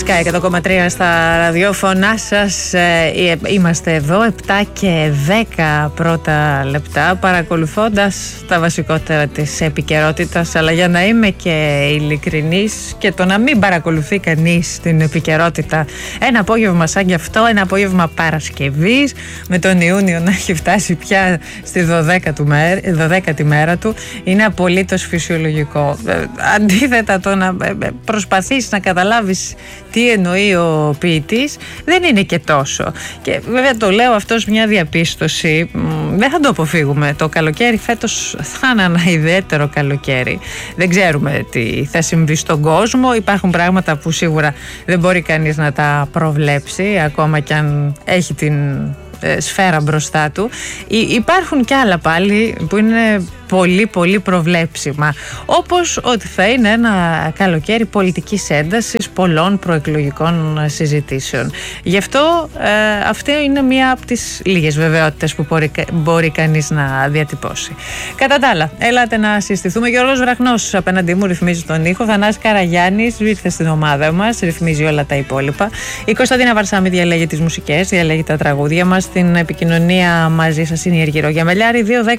Sky 100,3 στα ραδιόφωνά σας. Είμαστε εδώ 7 και 10 πρώτα λεπτά, παρακολουθώντας τα βασικότερα της επικαιρότητας. Αλλά για να είμαι και ειλικρινής, και το να μην παρακολουθεί κανείς την επικαιρότητα ένα απόγευμα σαν κι αυτό, ένα απόγευμα Παρασκευής, με τον Ιούνιο να έχει φτάσει πια στη 12η μέρα του, είναι απολύτως φυσιολογικό. Αντίθετα, το να προσπαθείς να καταλάβεις τι εννοεί ο ποιητής δεν είναι και τόσο. Και βέβαια το λέω αυτό ως μια διαπίστωση, δεν θα το αποφύγουμε. Το καλοκαίρι φέτος θα είναι ένα ιδιαίτερο καλοκαίρι. Δεν ξέρουμε τι θα συμβεί στον κόσμο. Υπάρχουν πράγματα που σίγουρα δεν μπορεί κανείς να τα προβλέψει, ακόμα κι αν έχει την σφαίρα μπροστά του. Υπάρχουν κι άλλα πάλι που είναι πολύ προβλέψιμα, όπως ότι θα είναι ένα καλοκαίρι πολιτικής έντασης, πολλών προεκλογικών συζητήσεων. Γι' αυτό αυτή είναι μία από τις λίγες βεβαιότητες που μπορεί κανείς να διατυπώσει. Κατά τα άλλα, έλατε να συστηθούμε. Γιώργος Βραχνός απέναντί μου ρυθμίζει τον ήχο. Θανάσης Καραγιάννης ήρθε στην ομάδα μας, ρυθμίζει όλα τα υπόλοιπα. Η Κωνσταντίνα Βαρσάμη διαλέγει τις μουσικές, διαλέγει τα τραγούδια μας. Στην επικοινωνία μαζί σας είναι η Αργυρό Γιαμελιάρη.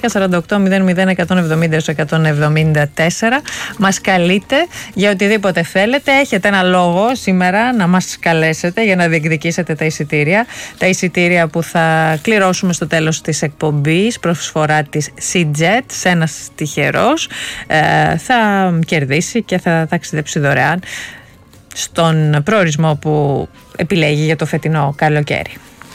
2-10-48-00-170-174. Μας καλείτε για οτιδήποτε θέλετε. Έχετε ένα λόγο σήμερα να μας καλέσετε για να διεκδικήσετε τα εισιτήρια. Τα εισιτήρια που θα κληρώσουμε στο τέλος της εκπομπής, προσφορά της C-Jet. Ένας τυχερός θα κερδίσει και θα ταξιδέψει δωρεάν στον προορισμό που επιλέγει για το φετινό καλοκαίρι.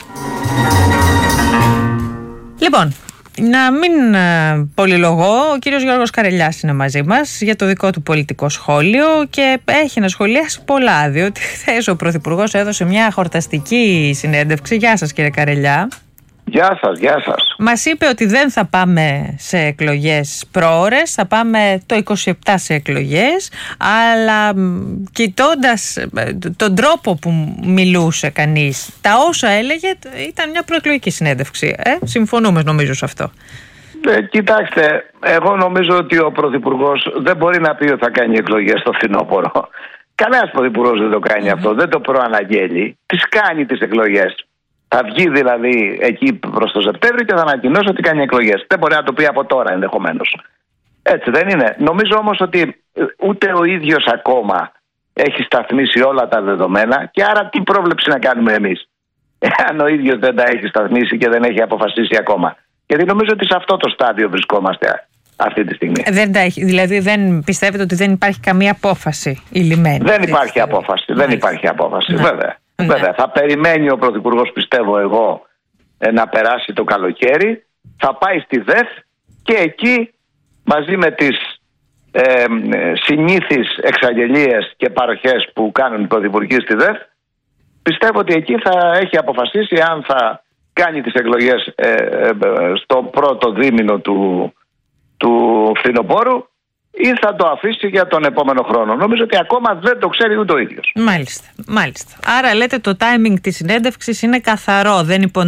Λοιπόν, να μην πολυλογώ, ο κύριος Γιώργος Καρελιάς είναι μαζί μας για το δικό του πολιτικό σχόλιο και έχει να σχολιάσει πολλά, διότι χθες ο Πρωθυπουργός έδωσε μια χορταστική συνέντευξη. Γεια σας, κύριε Καρελιά. Γεια σας, γεια σας. Μας είπε ότι δεν θα πάμε σε εκλογές προώρες, θα πάμε το 27 σε εκλογές, αλλά κοιτώντας τον τρόπο που μιλούσε κανείς, τα όσα έλεγε, ήταν μια προεκλογική συνέντευξη. Συμφωνούμε νομίζω σε αυτό. Κοιτάξτε, εγώ νομίζω ότι ο Πρωθυπουργός δεν μπορεί να πει ότι θα κάνει εκλογές στο φθινόπωρο. Κανένας Πρωθυπουργός δεν το κάνει αυτό, δεν το προαναγγέλει. Τις κάνει τις εκλογές. Θα βγει δηλαδή εκεί προς το Σεπτέμβριο και θα ανακοινώσει ότι κάνει εκλογές. Δεν μπορεί να το πει από τώρα ενδεχομένως. Έτσι δεν είναι? Νομίζω όμως ότι ούτε ο ίδιος ακόμα έχει σταθμίσει όλα τα δεδομένα, και άρα τι πρόβλεψη να κάνουμε εμείς, αν ο ίδιος δεν τα έχει σταθμίσει και δεν έχει αποφασίσει ακόμα? Γιατί νομίζω ότι σε αυτό το στάδιο βρισκόμαστε αυτή τη στιγμή. Δεν τα έχει, δηλαδή δεν πιστεύετε ότι δεν υπάρχει καμία απόφαση ηλυμένη? Δεν υπάρχει απόφαση. Δεν υπάρχει απόφαση, βέβαια. Βέβαια, θα περιμένει ο Πρωθυπουργός, πιστεύω εγώ, να περάσει το καλοκαίρι, θα πάει στη ΔΕΘ και εκεί μαζί με τις συνήθεις εξαγγελίες και παροχές που κάνουν οι Πρωθυπουργοί στη ΔΕΘ, πιστεύω ότι εκεί θα έχει αποφασίσει αν θα κάνει τις εκλογές στο πρώτο δίμηνο του φθινοπόρου ή θα το αφήσει για τον επόμενο χρόνο. Νομίζω ότι ακόμα δεν το ξέρει ούτε ο ίδιος. Μάλιστα. Άρα λέτε το timing της συνέντευξης είναι καθαρό,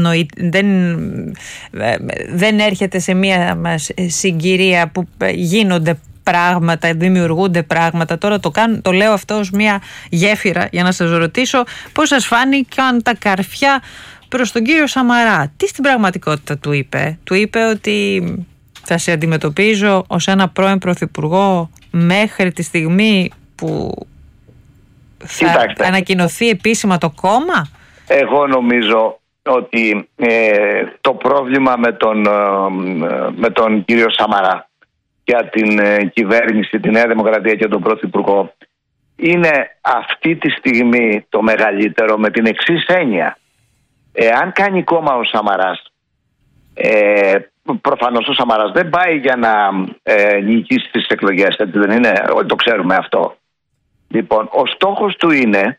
δεν έρχεται σε μια συγκυρία που γίνονται πράγματα, δημιουργούνται πράγματα. Τώρα το λέω αυτό ως μια γέφυρα για να σας ρωτήσω πώς σας φάνηκαν τα καρφιά προς τον κύριο Σαμαρά. Τι στην πραγματικότητα του είπε? Του είπε ότι θα σε αντιμετωπίζω ως ένα πρώην πρωθυπουργό μέχρι τη στιγμή που θα ανακοινωθεί επίσημα το κόμμα? Εγώ νομίζω ότι το πρόβλημα με τον κύριο Σαμαρά για την κυβέρνηση, τη Νέα Δημοκρατία και τον Πρωθυπουργό είναι αυτή τη στιγμή το μεγαλύτερο, με την εξής έννοια. Εάν κάνει κόμμα ο Σαμαράς, προφανώς ο Σαμαράς δεν πάει για να νικήσει τις εκλογές, έτσι δεν είναι? Όλοι το ξέρουμε αυτό. Λοιπόν, ο στόχος του είναι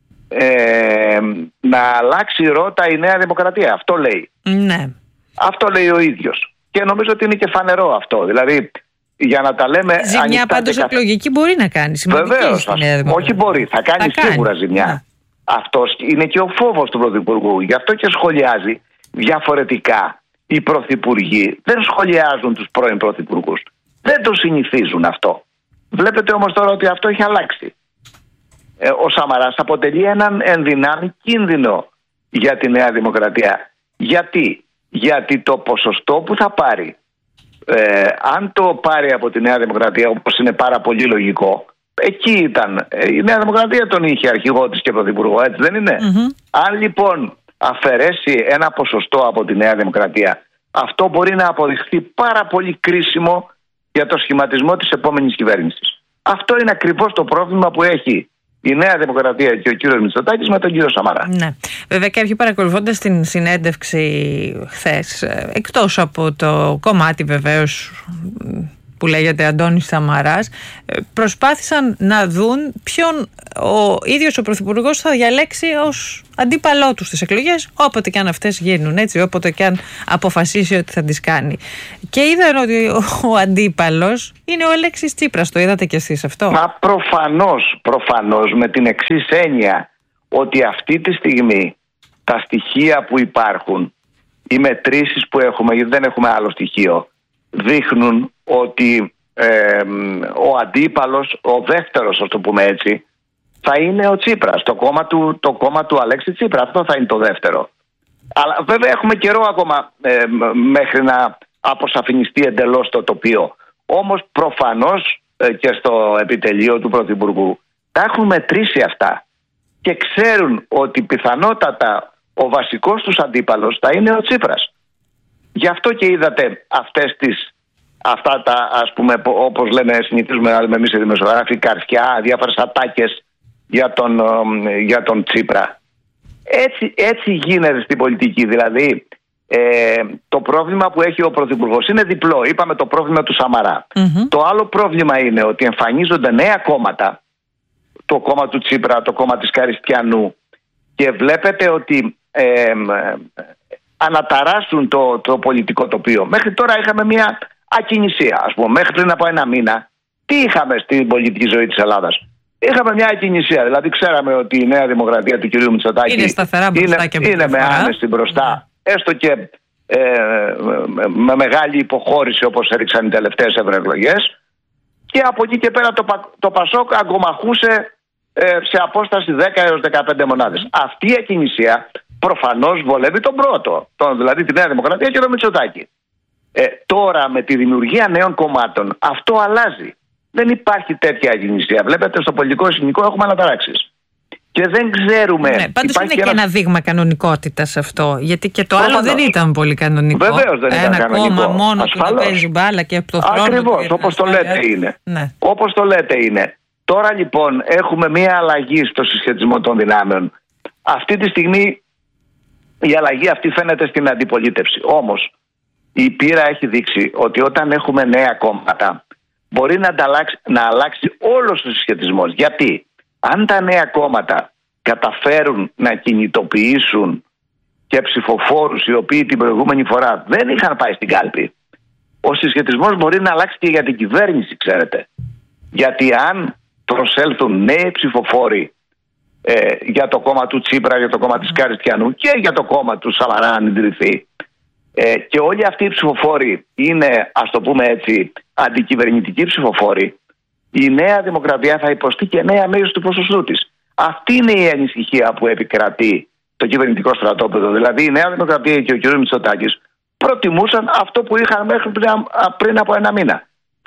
να αλλάξει ρότα η Νέα Δημοκρατία. Αυτό λέει. Ναι. Αυτό λέει ο ίδιος. Και νομίζω ότι είναι και φανερό αυτό. Δηλαδή, για να τα λέμε ζημιά πάντως εκλογική μπορεί να κάνει. Βεβαίως, όχι μπορεί, θα κάνει σίγουρα ζημιά. Ναι. Αυτός είναι και ο φόβος του Πρωθυπουργού. Γι' αυτό και σχολιάζει διαφορετικά. Οι πρωθυπουργοί δεν σχολιάζουν τους πρώην πρωθυπουργούς. Δεν το συνηθίζουν αυτό. Βλέπετε όμως τώρα ότι αυτό έχει αλλάξει. ο Σαμαράς αποτελεί έναν ενδυνάμει κίνδυνο για τη Νέα Δημοκρατία. Γιατί το ποσοστό που θα πάρει, αν το πάρει από τη Νέα Δημοκρατία, όπως είναι πάρα πολύ λογικό, εκεί ήταν. Η Νέα Δημοκρατία τον είχε αρχηγό της και πρωθυπουργό, έτσι δεν είναι? Αν λοιπόν αφαιρέσει ένα ποσοστό από τη Νέα Δημοκρατία, αυτό μπορεί να αποδειχθεί πάρα πολύ κρίσιμο για το σχηματισμό της επόμενης κυβέρνησης. Αυτό είναι ακριβώς το πρόβλημα που έχει η Νέα Δημοκρατία και ο κύριος Μητσοτάκης με τον κύριο Σαμαρά. Ναι. Βέβαια, κάποιοι παρακολουθώντας την συνέντευξη χθες, εκτός από το κομμάτι βεβαίως που λέγεται Αντώνης Σαμαράς, προσπάθησαν να δουν ποιον ο ίδιος ο Πρωθυπουργός θα διαλέξει ως αντίπαλό του στις εκλογές, όποτε και αν αυτές γίνουν, έτσι, όποτε και αν αποφασίσει ότι θα τις κάνει. Και είδαν ότι ο αντίπαλος είναι ο Αλέξης Τσίπρας. Το είδατε κι εσείς αυτό? Μα προφανώς με την εξής έννοια, ότι αυτή τη στιγμή τα στοιχεία που υπάρχουν, οι μετρήσεις που έχουμε, γιατί δεν έχουμε άλλο στοιχείο, δείχνουν ότι ο αντίπαλος, ο δεύτερος, ας το πούμε έτσι, θα είναι ο Τσίπρας, το κόμμα του Αλέξη Τσίπρα. Αυτό θα είναι το δεύτερο. Αλλά βέβαια έχουμε καιρό ακόμα μέχρι να αποσαφινιστεί εντελώς το τοπίο. Όμως προφανώς και στο επιτελείο του Πρωθυπουργού τα έχουν μετρήσει αυτά και ξέρουν ότι πιθανότατα ο βασικός τους αντίπαλος θα είναι ο Τσίπρας. Γι' αυτό και είδατε αυτά τα, ας πούμε, όπως λέμε, συνηθίζουμε να λέμε εμείς οι δημοσιογράφοι, καρφιά, διάφορες ατάκες για τον Τσίπρα. Έτσι γίνεται στην πολιτική. Δηλαδή το πρόβλημα που έχει ο Πρωθυπουργός είναι διπλό. Είπαμε το πρόβλημα του Σαμαρά. Το άλλο πρόβλημα είναι ότι εμφανίζονται νέα κόμματα, το κόμμα του Τσίπρα, το κόμμα της Καριστιανού, και βλέπετε ότι αναταράσσουν το πολιτικό τοπίο. Μέχρι τώρα είχαμε μια ακινησία, ας πούμε. Μέχρι πριν από ένα μήνα, τι είχαμε στην πολιτική ζωή της Ελλάδας? Είχαμε μια ακινησία. Δηλαδή, ξέραμε ότι η Νέα Δημοκρατία του κυρίου Μητσοτάκη είναι σταθερά μπροστά και είναι με άνεση μπροστά, έστω και με μεγάλη υποχώρηση, όπως έριξαν οι τελευταίες ευρωεκλογές. Και από εκεί και πέρα το Πασόκ αγκομαχούσε σε απόσταση 10 έως 15 μονάδες. Αυτή η ακινησία προφανώς βολεύει τον πρώτο, δηλαδή τη Νέα Δημοκρατία και τον Μητσοτάκη. Τώρα με τη δημιουργία νέων κομμάτων αυτό αλλάζει. Δεν υπάρχει τέτοια ακινησία. Βλέπετε, στο πολιτικό σκηνικό έχουμε αναταράξεις. Και δεν ξέρουμε. Ναι, πάντως είναι και ένα δείγμα κανονικότητας αυτό. Γιατί και το άλλο δεν ήταν πολύ κανονικό. Βεβαίως δεν ήταν κανονικό. Ένα κόμμα μόνο που να παίζει μπάλα και από το χρόνο. Ακριβώς, όπως το λέτε είναι. Ναι. Όπως το λέτε είναι. Τώρα λοιπόν έχουμε μία αλλαγή στο συσχετισμό των δυνάμεων. Αυτή τη στιγμή η αλλαγή αυτή φαίνεται στην αντιπολίτευση. Όμως η πείρα έχει δείξει ότι όταν έχουμε νέα κόμματα μπορεί να αλλάξει όλος ο συσχετισμός. Γιατί αν τα νέα κόμματα καταφέρουν να κινητοποιήσουν και ψηφοφόρους οι οποίοι την προηγούμενη φορά δεν είχαν πάει στην κάλπη, ο συσχετισμός μπορεί να αλλάξει και για την κυβέρνηση, ξέρετε. Γιατί αν προσέλθουν νέοι ψηφοφόροι για το κόμμα του Τσίπρα, για το κόμμα της Καριστιανού και για το κόμμα του Σαμαρά, αν ιδρυθεί, και όλοι αυτοί οι ψηφοφόροι είναι, ας το πούμε έτσι, αντικυβερνητικοί ψηφοφόροι, η Νέα Δημοκρατία θα υποστεί και νέα μείωση του ποσοστού της. Αυτή είναι η ανησυχία που επικρατεί το κυβερνητικό στρατόπεδο. Δηλαδή η Νέα Δημοκρατία και ο κ. Μητσοτάκης προτιμούσαν αυτό που είχαν μέχρι πριν από ένα μήνα.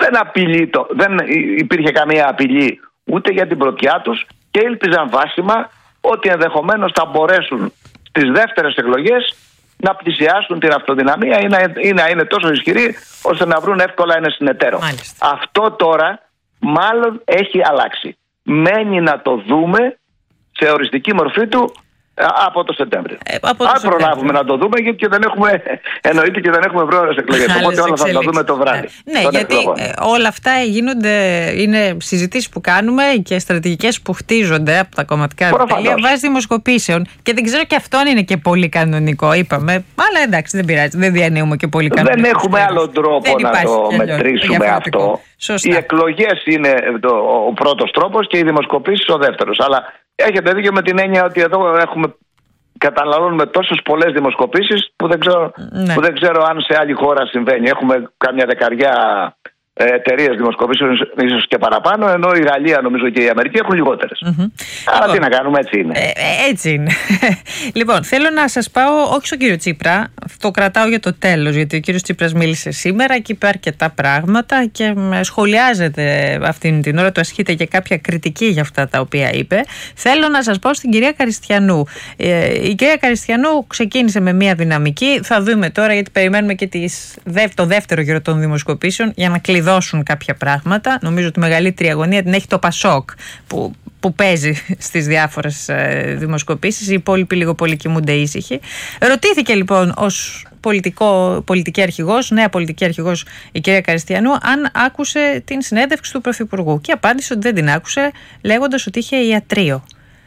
Δεν υπήρχε καμία απειλή ούτε για την πρωτιά τους και ήλπιζαν βάσιμα ότι ενδεχομένως θα μπορέσουν στις δεύτερες εκλογές να πλησιάσουν την αυτοδυναμία ή να είναι τόσο ισχυροί ώστε να βρουν εύκολα ένα συνεταίρο. Μάλιστα. Αυτό τώρα μάλλον έχει αλλάξει. Μένει να το δούμε σε οριστική μορφή του από το Σεπτέμβριο. Αν προλάβουμε να το δούμε, γιατί εννοείται και δεν έχουμε πρόορες εκλογές. Οπότε όλα θα τα δούμε το βράδυ. Ναι, γιατί όλα αυτά είναι συζητήσεις που κάνουμε και στρατηγικές που χτίζονται από τα κομματικά επιτελεία βάσει δημοσκοπήσεων. Και δεν ξέρω και αυτό αν είναι και πολύ κανονικό, είπαμε. Αλλά εντάξει, δεν πειράζει, δεν διανύουμε και πολύ κανονικό. Δεν έχουμε άλλο τρόπο να το μετρήσουμε αυτό. Σωστά. Οι εκλογές είναι ο πρώτος τρόπος και οι δημοσκοπήσεις ο δεύτερος. Αλλά έχετε δίκιο με την έννοια ότι εδώ καταναλώνουμε τόσες πολλές δημοσκοπήσεις που δεν ξέρω αν σε άλλη χώρα συμβαίνει. Έχουμε κάμια 10 εταιρείες δημοσκοπήσεων ίσως και παραπάνω, ενώ η Γαλλία νομίζω και η Αμερική έχουν λιγότερες. Άρα λοιπόν, τι να κάνουμε, έτσι είναι. Έτσι είναι. Λοιπόν, θέλω να σας πάω όχι στον κύριο Τσίπρα, το κρατάω για το τέλος, γιατί ο κύριος Τσίπρας μίλησε σήμερα και είπε αρκετά πράγματα και σχολιάζεται αυτήν την ώρα, του ασκείται και κάποια κριτική για αυτά τα οποία είπε. Θέλω να σας πάω στην κυρία Καριστιανού. Η κυρία Καριστιανού ξεκίνησε με μια δυναμική, θα δούμε τώρα, γιατί περιμένουμε και το δεύτερο γύρο των δημοσκοπήσεων για να κλειδώσουν κάποια πράγματα. Νομίζω ότι η μεγαλύτερη αγωνία την έχει το Πασόκ που παίζει στις διάφορες δημοσκοπήσεις. Οι υπόλοιποι λίγο πολύ κοιμούνται ήσυχοι. Ρωτήθηκε λοιπόν ως πολιτική αρχηγός, νέα πολιτική αρχηγός, η κυρία Καριστιανού, αν άκουσε την συνέντευξη του Πρωθυπουργού, και απάντησε ότι δεν την άκουσε, λέγοντας ότι είχε ιατρείο.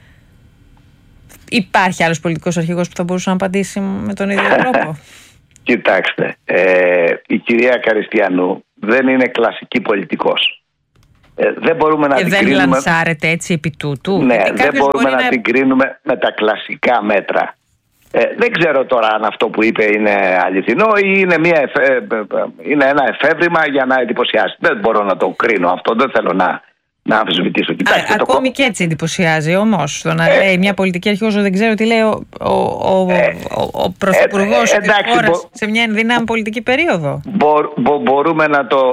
Υπάρχει άλλος πολιτικός αρχηγός που θα μπορούσε να απαντήσει με τον ίδιο τρόπο? Κοιτάξτε, η κυρία Καριστιανού δεν είναι κλασική πολιτικός. Δεν μπορούμε να την κρίνουμε. Δεν λανσάρεται έτσι επί τούτου. Ναι, δεν μπορούμε να την κρίνουμε με τα κλασικά μέτρα. Δεν ξέρω τώρα αν αυτό που είπε είναι αληθινό ή είναι ένα εφεύρημα για να εντυπωσιάσει. Δεν μπορώ να το κρίνω αυτό, δεν θέλω να αμφισβητήσω. Κοιτάξτε, ακόμη και έτσι εντυπωσιάζει όμως το να λέει μια πολιτική αρχηγός, δεν ξέρω τι λέει ο πρωθυπουργός της χώρας σε μια ενδυνάμει πολιτική περίοδο. Μπορούμε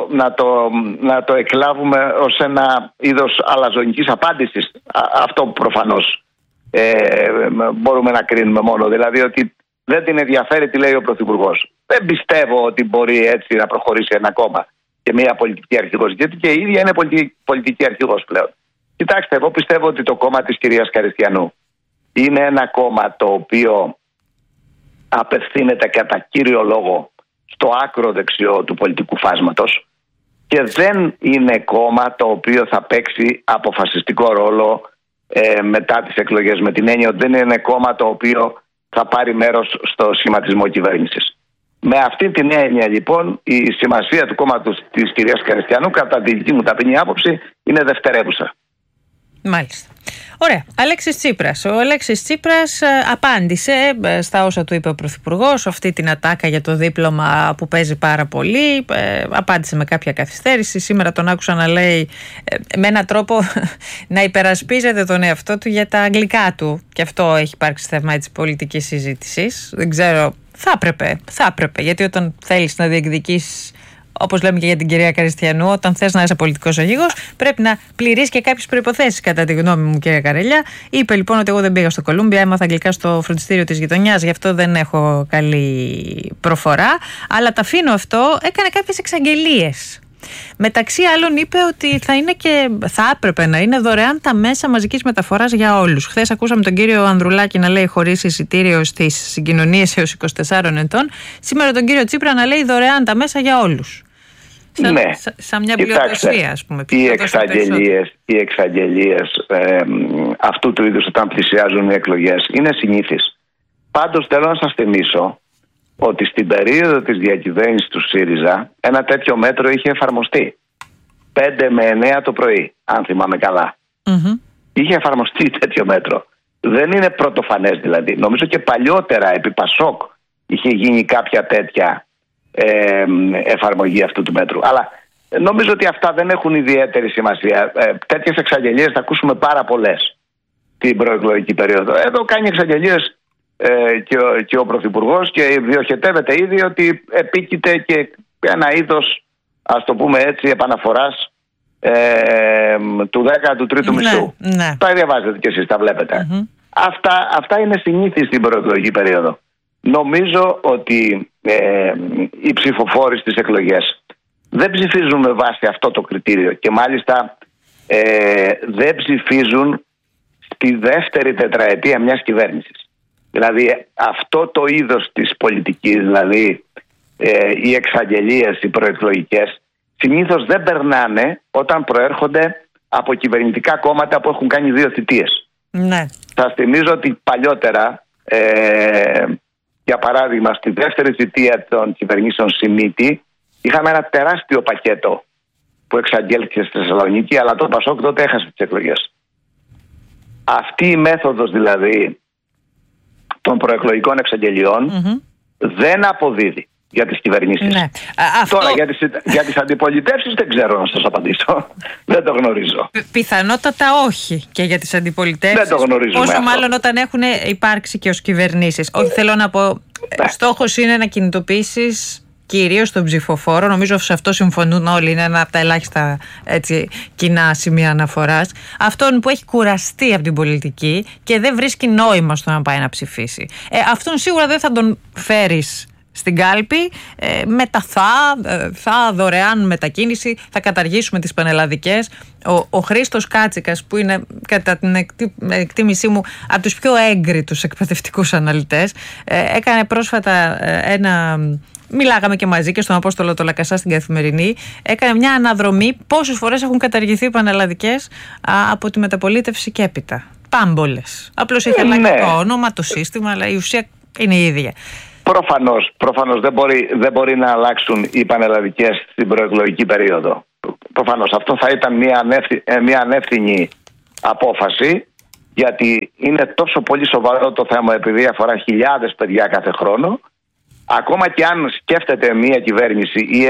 να το εκλάβουμε ως ένα είδος αλαζονικής απάντησης. Αυτό προφανώς μπορούμε να κρίνουμε μόνο, δηλαδή ότι δεν την ενδιαφέρει τι λέει ο πρωθυπουργός. Δεν πιστεύω ότι μπορεί έτσι να προχωρήσει ένα κόμμα και μια πολιτική αρχηγός, γιατί και η ίδια είναι πολιτική αρχηγός πλέον. Κοιτάξτε, εγώ πιστεύω ότι το κόμμα της κυρίας Καριστιανού είναι ένα κόμμα το οποίο απευθύνεται κατά κύριο λόγο στο άκρο δεξιό του πολιτικού φάσματος και δεν είναι κόμμα το οποίο θα παίξει αποφασιστικό ρόλο μετά τις εκλογές, με την έννοια ότι δεν είναι κόμμα το οποίο θα πάρει μέρος στο σχηματισμό κυβέρνησης. Με αυτή την έννοια λοιπόν η σημασία του κόμματος της κυρίας Καριστιανού, κατά τη δική μου ταπεινή άποψη, είναι δευτερεύουσα. Μάλιστα. Ωραία. Αλέξης Τσίπρας. Ο Αλέξης Τσίπρας απάντησε στα όσα του είπε ο Πρωθυπουργός, αυτή την ατάκα για το δίπλωμα που παίζει πάρα πολύ. Απάντησε με κάποια καθυστέρηση. Σήμερα τον άκουσα να λέει με έναν τρόπο να υπερασπίζεται τον εαυτό του για τα αγγλικά του. Και αυτό έχει υπάρξει θέμα της πολιτικής συζήτησης. Δεν ξέρω. Θα έπρεπε. Γιατί όταν θέλεις να διεκδικήσεις, όπως λέμε και για την κυρία Καριστιανού, όταν θες να είσαι πολιτικός αρχηγός, πρέπει να πληρείς και κάποιες προϋποθέσεις, κατά τη γνώμη μου, κυρία Καρελιά. Είπε λοιπόν ότι εγώ δεν πήγα στο Κολούμπια, έμαθα αγγλικά στο φροντιστήριο της γειτονιάς, γι' αυτό δεν έχω καλή προφορά. Αλλά τα αφήνω αυτό, έκανε κάποιες εξαγγελίες. Μεταξύ άλλων είπε ότι θα έπρεπε να είναι δωρεάν τα μέσα μαζικής μεταφοράς για όλους. Χθες ακούσαμε τον κύριο Ανδρουλάκη να λέει χωρίς εισιτήριο στις συγκοινωνίες έως 24 ετών. Σήμερα τον κύριο Τσίπρα να λέει δωρεάν τα μέσα για όλους. Σαν μια πλειοδοσία, ας πούμε. Οι εξαγγελίες αυτού του είδους όταν πλησιάζουν οι εκλογές είναι συνήθεις. Πάντως θέλω να σας θυμίσω ότι στην περίοδο της διακυβέρνησης του ΣΥΡΙΖΑ ένα τέτοιο μέτρο είχε εφαρμοστεί 5 με 9 το πρωί, αν θυμάμαι καλά. Είχε εφαρμοστεί τέτοιο μέτρο. Δεν είναι πρωτοφανές δηλαδή. Νομίζω και παλιότερα επί Πασόκ είχε γίνει κάποια τέτοια εφαρμογή αυτού του μέτρου. Αλλά νομίζω ότι αυτά δεν έχουν ιδιαίτερη σημασία. Τέτοιες εξαγγελίες θα ακούσουμε πάρα πολλές την προεκλογική περίοδο. Εδώ κάνει εξαγγελίες και ο Πρωθυπουργός και διοχετεύεται ήδη ότι επίκειται και ένα είδος, ας το πούμε έτσι, επαναφοράς του 13ου μισθού. Ναι. Τα διαβάζετε κι εσείς, τα βλέπετε. Αυτά είναι συνήθεις στην προεκλογική περίοδο. Νομίζω ότι οι ψηφοφόροι στις εκλογές δεν ψηφίζουν με βάση αυτό το κριτήριο και μάλιστα δεν ψηφίζουν στη δεύτερη τετραετία μιας κυβέρνησης. Δηλαδή αυτό το είδος της πολιτικής, δηλαδή οι εξαγγελίες, οι προεκλογικές, συνήθως δεν περνάνε όταν προέρχονται από κυβερνητικά κόμματα που έχουν κάνει 2 θητείες. Ναι. Σας θυμίζω ότι παλιότερα, για παράδειγμα στη δεύτερη θητεία των κυβερνήσεων Σιμίτη, είχαμε ένα τεράστιο πακέτο που εξαγγέλθηκε στη Θεσσαλονίκη, αλλά το Πασόκ τότε έχασε τις εκλογές. Αυτή η μέθοδος δηλαδή των προεκλογικών εξαγγελιών δεν αποδίδει. για τις κυβερνήσεις. Ναι. Τώρα για τις αντιπολιτεύσεις δεν ξέρω να σας απαντήσω. Δεν το γνωρίζω. Πιθανότατα όχι και για τις αντιπολιτεύσεις. Δεν το γνωρίζουμε. Πόσο μάλλον όταν έχουν υπάρξει και ως κυβερνήσεις. Όχι, θέλω να πω, στόχος είναι να κινητοποιήσεις κυρίως τον ψηφοφόρο. Νομίζω σε αυτό συμφωνούν όλοι. Είναι ένα από τα ελάχιστα κοινά σημεία αναφοράς. Αυτόν που έχει κουραστεί από την πολιτική και δεν βρίσκει νόημα στο να πάει να ψηφίσει. Αυτόν σίγουρα δεν θα τον φέρεις στην κάλπη με τα θα δωρεάν μετακίνηση, θα καταργήσουμε τις πανελλαδικές. Ο Χρήστος Κάτσικας, που είναι κατά την εκτίμησή μου από τους πιο έγκριτους εκπαιδευτικούς αναλυτές, έκανε πρόσφατα μιλάγαμε και μαζί και στον Απόστολο το Λακασά στην Καθημερινή, έκανε μια αναδρομή πόσες φορές έχουν καταργηθεί οι πανελλαδικές από τη μεταπολίτευση και έπειτα. Πάμπολες. Απλώς έχει αλλάξει το όνομα, το σύστημα, αλλά η ουσία είναι η ίδια. Προφανώς δεν μπορεί να αλλάξουν οι πανελλαδικές στην προεκλογική περίοδο. Προφανώς αυτό θα ήταν μια ανεύθυνη απόφαση, γιατί είναι τόσο πολύ σοβαρό το θέμα, επειδή αφορά χιλιάδες παιδιά κάθε χρόνο. Ακόμα και αν σκέφτεται μια κυβέρνηση ή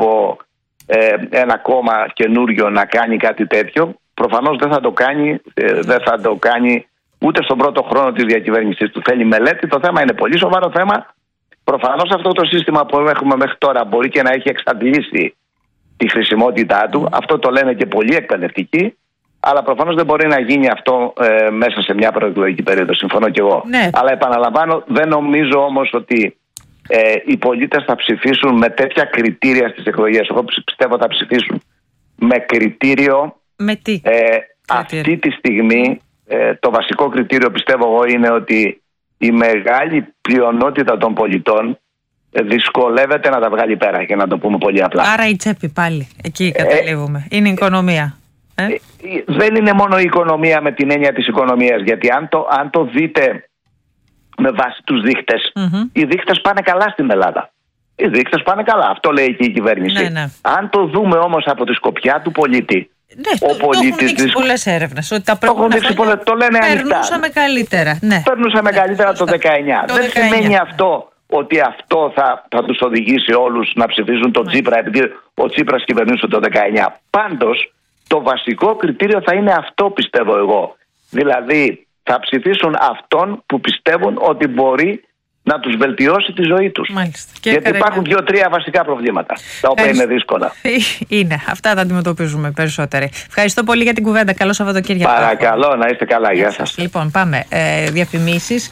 ένα κόμμα καινούριο να κάνει κάτι τέτοιο, προφανώς δεν θα το κάνει ούτε στον πρώτο χρόνο της διακυβέρνησης του. Θέλει μελέτη, το θέμα είναι πολύ σοβαρό θέμα. Προφανώς αυτό το σύστημα που έχουμε μέχρι τώρα μπορεί και να έχει εξαντλήσει τη χρησιμότητά του. Αυτό το λένε και πολλοί εκπαιδευτικοί. Αλλά προφανώς δεν μπορεί να γίνει αυτό μέσα σε μια προεκλογική περίοδο. Συμφωνώ κι εγώ. Ναι. Αλλά επαναλαμβάνω, δεν νομίζω όμως ότι οι πολίτες θα ψηφίσουν με τέτοια κριτήρια στις εκλογές. Εγώ πιστεύω θα ψηφίσουν με κριτήριο. Με τι? Αυτή τη στιγμή το βασικό κριτήριο, πιστεύω εγώ, είναι ότι η μεγάλη πλειονότητα των πολιτών δυσκολεύεται να τα βγάλει πέρα, για να το πούμε πολύ απλά. Άρα η τσέπη πάλι, εκεί καταλήγουμε. Είναι η οικονομία. Δεν είναι μόνο η οικονομία με την έννοια της οικονομίας, γιατί αν το δείτε με βάση τους δείχτες, οι δείχτες πάνε καλά στην Ελλάδα. Οι δείχτες πάνε καλά, αυτό λέει και η κυβέρνηση. Ναι. Αν το δούμε όμως από τη σκοπιά του πολίτη, ο πολίτης έχουν δείξει πολλές έρευνες ότι τα προηγούμενα χρόνια το λένε ανοιχτά. Περνούσαμε καλύτερα. Ναι. Περνούσαμε καλύτερα το 19. Δεν σημαίνει αυτό ότι αυτό θα τους οδηγήσει όλους να ψηφίσουν τον Τσίπρα, επειδή ο Τσίπρας κυβερνούσε το 19. Πάντως, το βασικό κριτήριο θα είναι αυτό, πιστεύω εγώ. Δηλαδή, θα ψηφίσουν αυτόν που πιστεύουν ότι μπορεί να τους βελτιώσει τη ζωή τους. Γιατί υπάρχουν 2-3 βασικά προβλήματα, τα οποία είναι δύσκολα. Είναι. Αυτά τα αντιμετωπίζουμε περισσότεροι. Ευχαριστώ πολύ για την κουβέντα. Καλό Σαββατοκύριακο. Παρακαλώ, να είστε καλά. Γεια σας. Λοιπόν, πάμε. Διαφημίσεις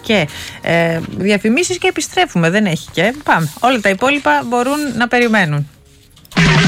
και επιστρέφουμε. Δεν έχει και. Πάμε. Όλα τα υπόλοιπα μπορούν να περιμένουν.